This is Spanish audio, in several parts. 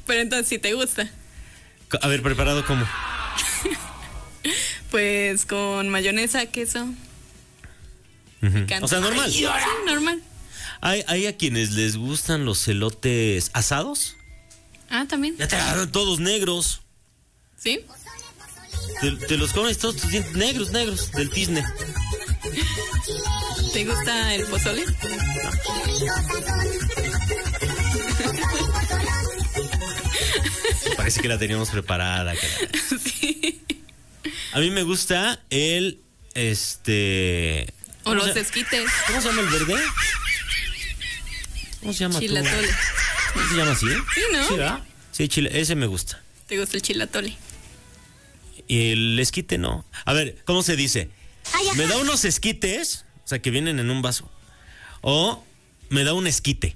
Pero entonces sí te gusta. A ver, ¿preparado cómo? Pues con mayonesa, queso. O sea, normal. Sí, normal. Hay a quienes les gustan los elotes asados. Ah, también. Ya te agarran todos negros. ¿Sí? Te los comes todos tus dientes negros, del tizne. ¿Te gusta el pozole? Parece que la teníamos preparada. Sí. A mí me gusta el, O los esquites. ¿Cómo se llama el verde? ¿Cómo se llama? Chilatole. ¿Cómo se llama así? Sí, ¿no? Sí, ¿verdad? Sí, ese me gusta. ¿Te gusta el chilatole? Y el esquite no. A ver, ¿cómo se dice? ¿Me da unos esquites? O sea, que vienen en un vaso. O me da un esquite.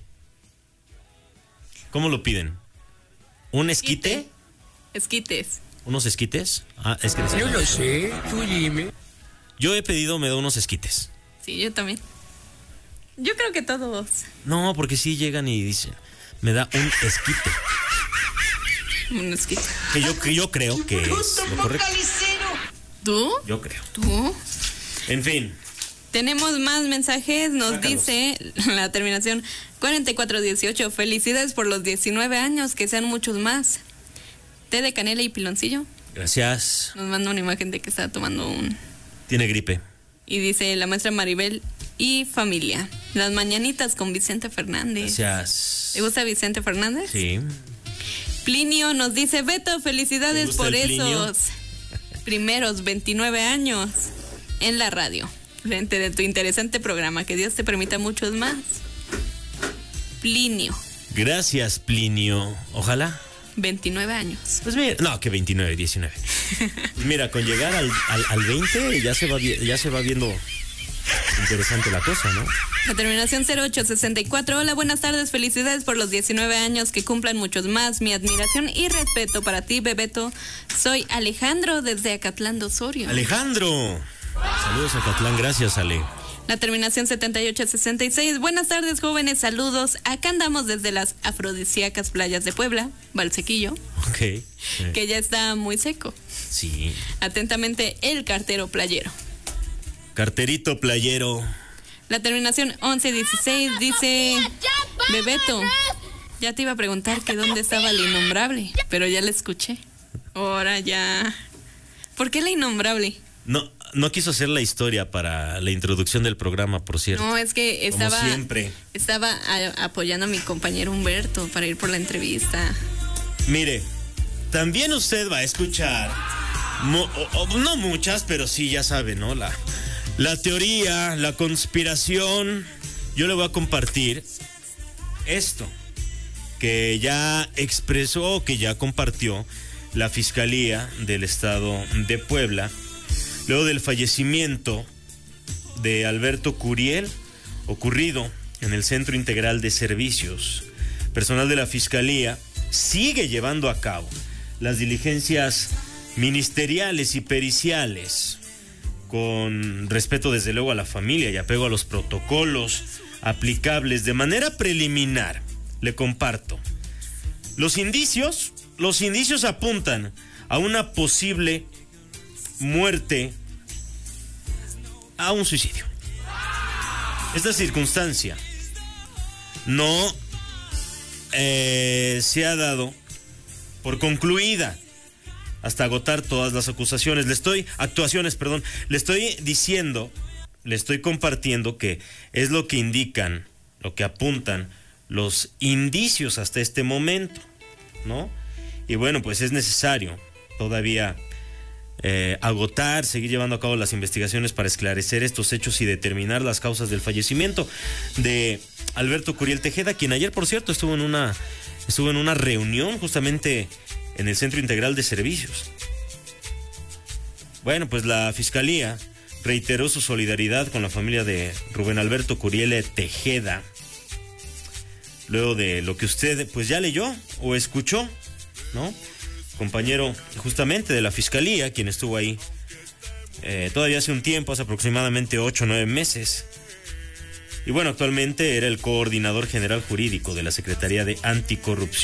¿Cómo lo piden? ¿Un esquite? Esquites. ¿Unos esquites? Ah, es que Yo lo sé, tú dime. yo he pedido, me da unos esquites. Sí, yo también. Yo creo que todos. No, porque sí llegan y dicen, me da un esquite. Un esquite. Que yo creo que es lo correcto. ¿Tú? Yo creo. ¿Tú? En fin. Tenemos más mensajes. Nos Sácalos. dice la terminación 4418. Felicidades por los 19 años, que sean muchos más. Té de canela y piloncillo. Gracias. Nos manda una imagen de que está tomando un... Tiene gripe. Y dice la maestra Maribel y familia. Las mañanitas con Vicente Fernández. Gracias. ¿Te gusta Vicente Fernández? Sí. Plinio nos dice, Beto, ¿Te felicidades gusta por el Plinio? esos primeros 29 años en la radio. Frente de tu interesante programa. Que Dios te permita muchos más. Plinio. Gracias, Plinio. Ojalá. 29 años. Pues mira, no, que 29, 19. Pues mira, con llegar al 20 ya se va viendo interesante la cosa, ¿no? La terminación 0864. Hola, buenas tardes. Felicidades por los 19 años. Que cumplan muchos más. Mi admiración y respeto para ti, Bebeto. Soy Alejandro desde Acatlán de Osorio. Alejandro. Saludos a Catlán. Gracias, Ale. La terminación 7866. Buenas tardes, jóvenes. Saludos. Acá andamos desde las afrodisíacas playas de Puebla, Valsequillo, Ok. que ya está muy seco. Sí. Atentamente, el cartero playero. Carterito playero. La terminación 1116 dice: Bebeto, ya te iba a preguntar que dónde estaba el innombrable, pero ya la escuché. Ahora ya. ¿Por qué la innombrable? No quiso hacer la historia para la introducción del programa, por cierto. No, es que Como siempre. estaba apoyando a mi compañero Humberto para ir por la entrevista. Mire, también usted va a escuchar, no muchas, pero sí, ya sabe, ¿no? La teoría, la conspiración. Yo le voy a compartir esto que ya expresó, que ya compartió la Fiscalía del Estado de Puebla, luego del fallecimiento de Alberto Curiel, ocurrido en el Centro Integral de Servicios. Personal de la Fiscalía sigue llevando a cabo las diligencias ministeriales y periciales, con respeto desde luego a la familia y apego a los protocolos aplicables. De manera preliminar, le comparto, los indicios apuntan a una posible muerte, a un suicidio. Esta circunstancia no se ha dado por concluida hasta agotar todas las acusaciones. Le estoy diciendo, le estoy compartiendo que es lo que indican, lo que apuntan los indicios hasta este momento, ¿no? Y bueno, pues es necesario todavía seguir llevando a cabo las investigaciones para esclarecer estos hechos y determinar las causas del fallecimiento de Alberto Curiel Tejeda, quien ayer, por cierto, estuvo en una reunión justamente en el Centro Integral de Servicios. Bueno, pues la Fiscalía reiteró su solidaridad con la familia de Rubén Alberto Curiel Tejeda, luego de lo que usted pues ya leyó o escuchó, ¿no? Compañero justamente de la Fiscalía, quien estuvo ahí todavía hace un tiempo, hace aproximadamente 8 o 9 meses. Y bueno, actualmente era el coordinador general jurídico de la Secretaría de Anticorrupción.